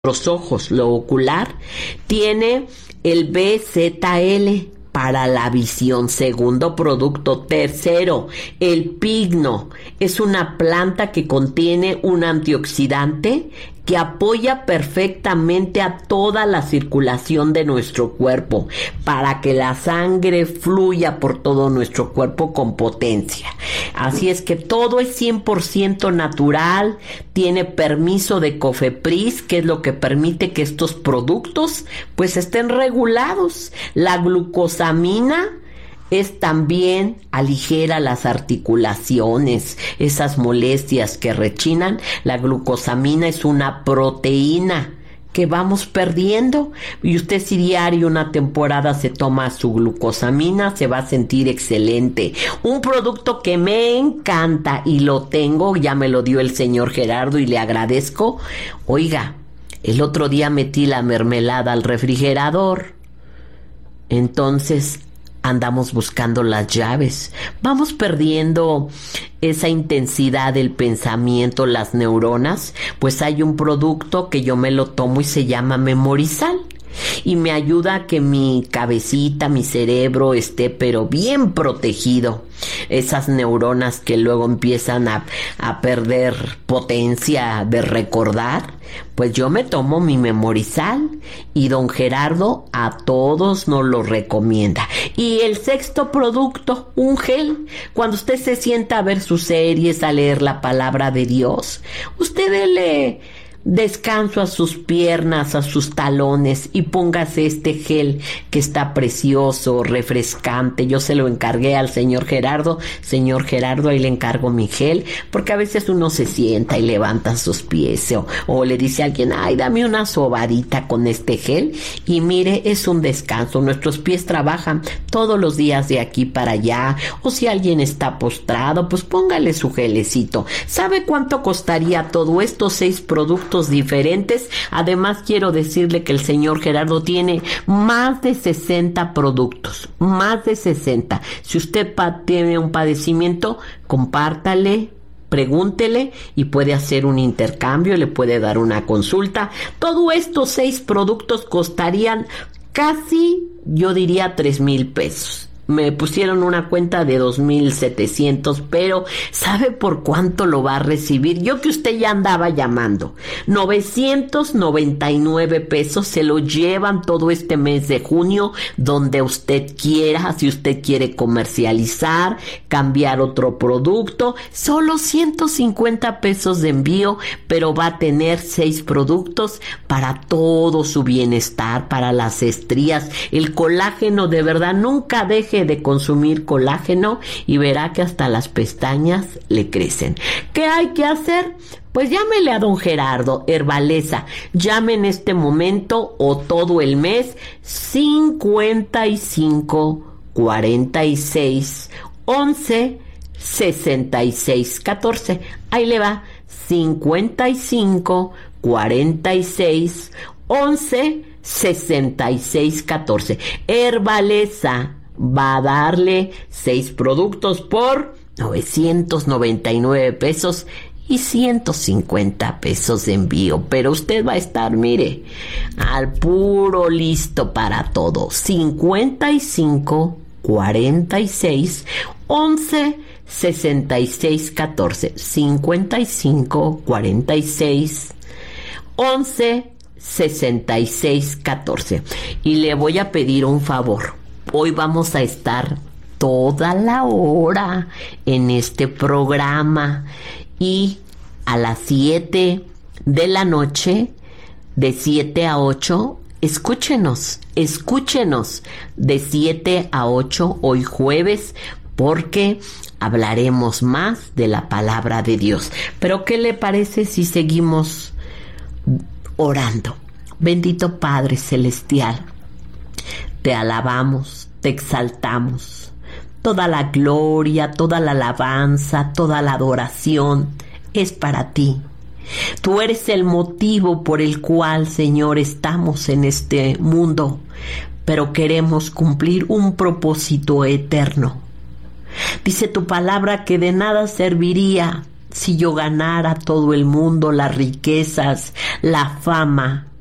nuestros ojos, lo ocular, tiene el BZL para la visión. Segundo producto. Tercero, el pigno. Es una planta que contiene un antioxidante que apoya perfectamente a toda la circulación de nuestro cuerpo para que la sangre fluya por todo nuestro cuerpo con potencia. Así es que todo es 100% natural, tiene permiso de COFEPRIS, que es lo que permite que estos productos pues estén regulados. La glucosamina es también aligera las articulaciones, esas molestias que rechinan. La glucosamina es una proteína que vamos perdiendo, y usted si diario una temporada se toma su glucosamina, se va a sentir excelente. Un producto que me encanta y lo tengo, ya me lo dio el señor Gerardo y le agradezco. Oiga, el otro día metí la mermelada al refrigerador, entonces andamos buscando las llaves, vamos perdiendo esa intensidad del pensamiento, las neuronas. Pues hay un producto que yo me lo tomo y se llama Memorizal, y me ayuda a que mi cabecita, mi cerebro esté pero bien protegido. Esas neuronas que luego empiezan a perder potencia de recordar, pues yo me tomo mi Memorizal, y don Gerardo a todos nos lo recomienda. Y el sexto producto, un gel. Cuando usted se sienta a ver sus series, a leer la palabra de Dios, usted dele descanso a sus piernas, a sus talones, y póngase este gel que está precioso, refrescante. Yo se lo encargué al señor Gerardo. Señor Gerardo, ahí le encargo mi gel, porque a veces uno se sienta y levanta sus pies, o le dice a alguien, ay, dame una sobadita con este gel, y mire, es un descanso. Nuestros pies trabajan todos los días de aquí para allá, o si alguien está postrado, pues póngale su gelecito. ¿Sabe cuánto costaría todo esto? 6 productos diferentes. Además, quiero decirle que el señor Gerardo tiene más de 60 productos, más de 60. Si usted tiene un padecimiento, compártale, pregúntele y puede hacer un intercambio, le puede dar una consulta. Todo estos 6 productos costarían casi, yo diría, 3,000 pesos. Me pusieron una cuenta de 2,700, pero ¿sabe por cuánto lo va a recibir? Yo que usted ya andaba llamando. 999 pesos, se lo llevan todo este mes de junio, donde usted quiera. Si usted quiere comercializar, cambiar otro producto, solo 150 pesos de envío, pero va a tener 6 productos para todo su bienestar, para las estrías, el colágeno. De verdad, nunca deje de consumir colágeno y verá que hasta las pestañas le crecen. ¿Qué hay que hacer? Pues llámele a don Gerardo, Herbaleza. Llame en este momento o todo el mes 55 46 11 66 14. Ahí le va, 55 46 11 66 14. Herbaleza va a darle 6 productos por 999 pesos y 150 pesos de envío. Pero usted va a estar, mire, al puro listo para todo. 55 46 11 66 14. 55 46 11 66 14. Y le voy a pedir un favor. Hoy vamos a estar toda la hora en este programa, y a las 7 de la noche, de 7 a 8, escúchenos de 7 a 8 hoy jueves, porque hablaremos más de la palabra de Dios. Pero ¿qué le parece si seguimos orando? Bendito Padre Celestial, te alabamos, te exaltamos. Toda la gloria, toda la alabanza, toda la adoración es para ti. Tú eres el motivo por el cual, Señor, estamos en este mundo, pero queremos cumplir un propósito eterno. Dice tu palabra que de nada serviría Si yo ganara todo el mundo, las riquezas, la fama,